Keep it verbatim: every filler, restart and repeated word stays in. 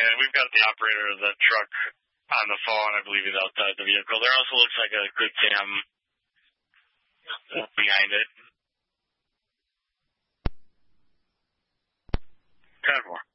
And we've got the operator of the truck on the phone. I believe he's outside the vehicle. There also looks like a good cam behind it. ten four.